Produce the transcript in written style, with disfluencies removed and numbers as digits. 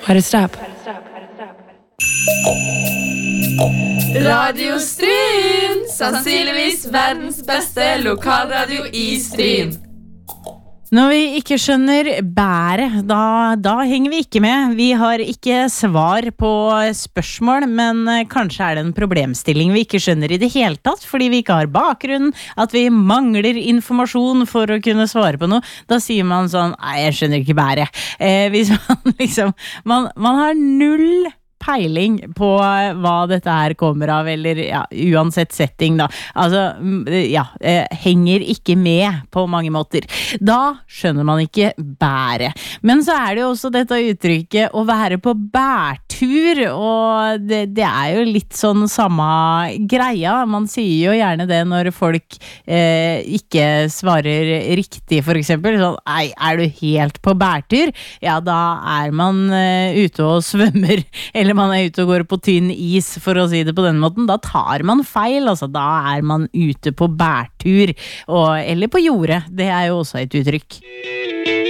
What a step. Radio Stryn, sannsynligvis verdens beste lokalradio I Stryn. Når vi ikke skjønner bæret, da henger vi ikke med. Vi har ikke svar på spørsmål, men kanskje det en problemstilling vi ikke skjønner I det hele tatt, fordi vi ikke har bakgrunnen, at vi mangler informasjon for å kunne svare på noe. Da sier man sånn, nei, jeg skjønner ikke bæret. Hvis man liksom, man har null peiling på hva dette her kommer av, eller ja, uansett setting da. Altså, ja, henger ikke med på mange måter. Da skjønner man ikke bæret. Men så det jo også dette uttrykket å være på bærtur, og det jo litt sånn samme greia. Man sier jo gjerne det når folk ikke svarer riktig, for eksempel. Sånn, nei, du helt på bærtur? Ja, da man ute og svømmer, eller man ute og går på tynn is, for å si det på den måten. Da tar man feil, altså da man ute på bærtur, eller på jordet. Det jo også et uttrykk.